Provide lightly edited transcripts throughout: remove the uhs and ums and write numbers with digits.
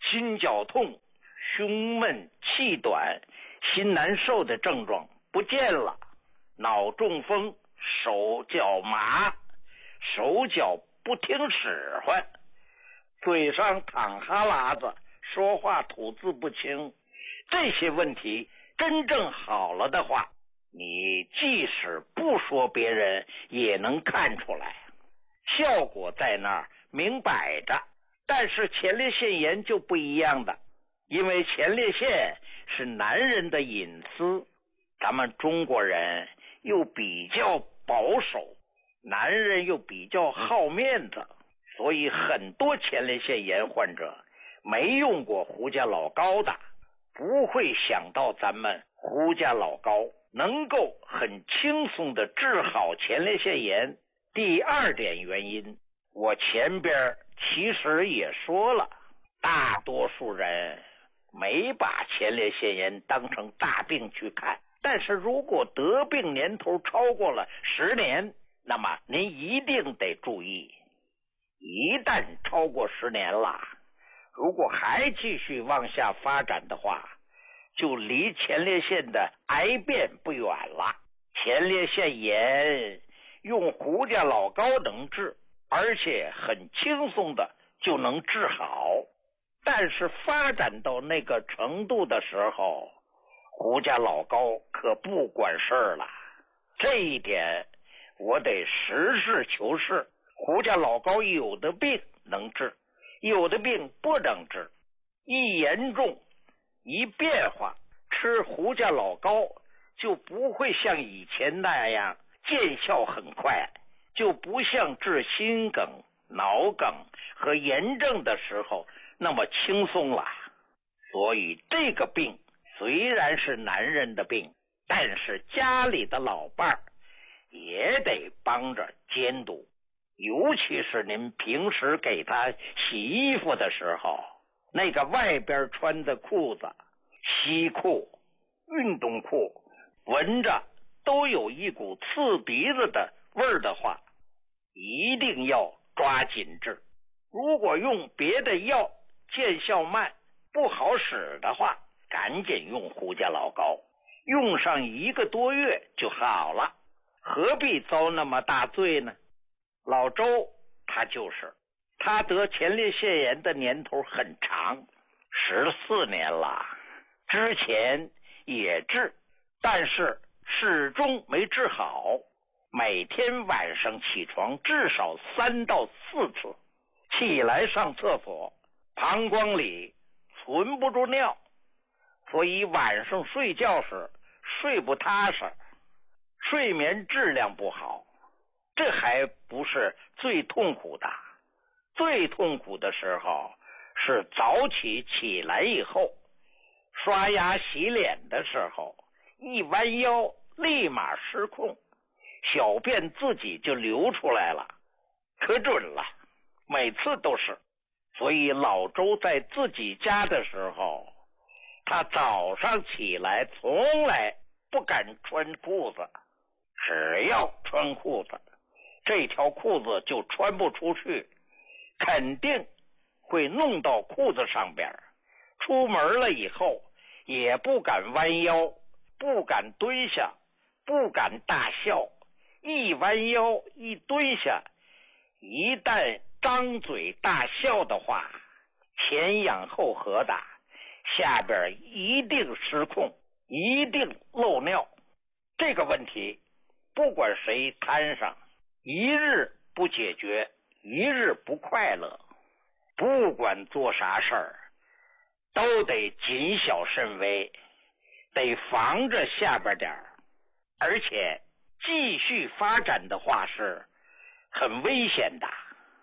心绞痛、胸闷、气短、心难受的症状不见了，脑中风、手脚麻、手脚不听使唤，嘴上淌哈喇子，说话吐字不清，这些问题真正好了的话，你即使不说别人也能看出来，效果在那儿明摆着。但是前列腺炎就不一样的，因为前列腺是男人的隐私，咱们中国人又比较保守，男人又比较好面子，所以很多前列腺炎患者没用过胡家老膏的，不会想到咱们胡家老膏能够很轻松的治好前列腺炎。第二点原因，我前边其实也说了，大多数人没把前列腺炎当成大病去看，但是如果得病年头超过了10年，那么您一定得注意，一旦超过10年了，如果还继续往下发展的话，就离前列腺的癌变不远了。前列腺炎用胡家老膏能治，而且很轻松的就能治好，但是发展到那个程度的时候，胡家老膏可不管事儿了。这一点我得实事求是，胡家老膏有的病能治，有的病不能治，一严重一变化，吃胡家老膏就不会像以前那样见效很快，就不像治心梗、脑梗和炎症的时候那么轻松了。所以这个病虽然是男人的病，但是家里的老伴儿也得帮着监督，尤其是您平时给他洗衣服的时候，那个外边穿的裤子、西裤、运动裤闻着都有一股刺鼻子的味儿的话，一定要抓紧治。如果用别的药见效慢不好使的话，赶紧用胡家老膏，用上1个多月就好了，何必遭那么大罪呢？老周他得前列腺炎的年头很长，14年了，之前也治，但是始终没治好，每天晚上起床至少3到4次，起来上厕所，膀胱里存不住尿，所以晚上睡觉时睡不踏实，睡眠质量不好。这还不是最痛苦的，最痛苦的时候是早起来以后，刷牙洗脸的时候，一弯腰立马失控，小便自己就流出来了，可准了，每次都是。所以老周在自己家的时候，他早上起来从来不敢穿裤子，只要穿裤子，这条裤子就穿不出去，肯定会弄到裤子上边。出门了以后也不敢弯腰，不敢蹲下，不敢大笑，一弯腰一蹲下，一旦张嘴大笑的话，前仰后合的，下边一定失控，一定漏尿。这个问题不管谁摊上，一日不解决，一日不快乐。不管做啥事儿，都得谨小慎微，得防着下边点儿，而且继续发展的话是很危险的。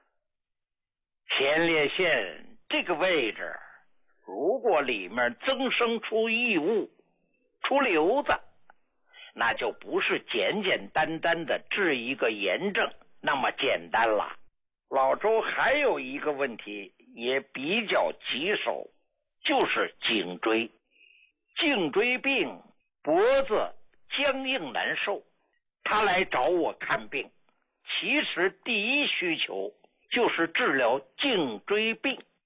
前列腺这个位置，如果里面增生出异物、出瘤子，那就不是简简单单的治一个炎症那么简单了。老周还有一个问题也比较棘手，就是颈椎。颈椎病，脖子僵硬难受，他来找我看病，其实第一需求就是治疗颈椎病。